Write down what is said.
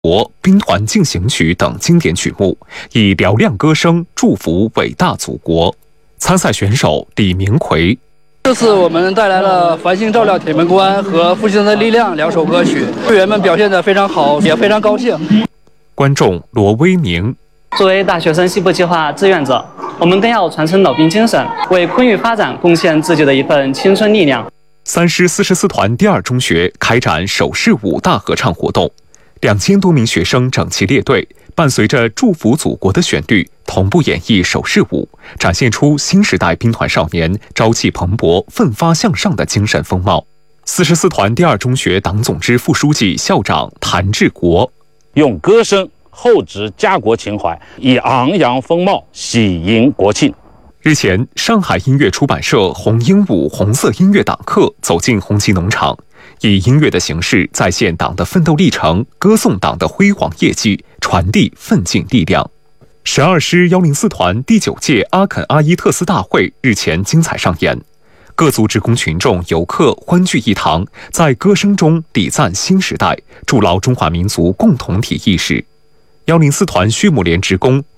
国兵团进行曲等经典曲目，以嘹亮歌声祝福伟大祖国。参赛选手李明奎。 这次我们带来了《繁星照亮铁门关》和《复兴的力量》2首歌曲，队员们表现得非常好，也非常高兴。 观众罗威宁。 作为大学生西部计划志愿者，我们更要传承老兵精神，为昆玉发展贡献自己的一份青春力量。 3师44团第2中学开展手势舞大合唱活动，2000多名学生整齐列队，伴随着祝福祖国的旋律，同步演绎手势舞，展现出新时代兵团少年朝气蓬勃、奋发向上的精神风貌。44团第2中学党总支副书记、校长谭志国， 用歌声厚植家国情怀，以昂扬风貌喜迎国庆。 日前，上海音乐出版社红鹦鹉红色音乐党课走进红旗农场，以音乐的形式再现党的奋斗历程，歌颂党的辉煌业绩，传递奋进力量。12师104团第9届阿肯阿伊特斯大会日前精彩上演，各族职工群众、游客欢聚一堂，在歌声中礼赞新时代，筑牢中华民族共同体意识。104团畜牧连职工